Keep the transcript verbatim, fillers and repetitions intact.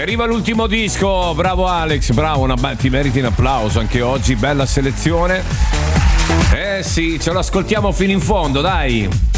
arriva l'ultimo disco, bravo Alex, bravo, una be- ti meriti un applauso anche oggi, bella selezione. Eh sì, ce lo ascoltiamo fino in fondo, dai.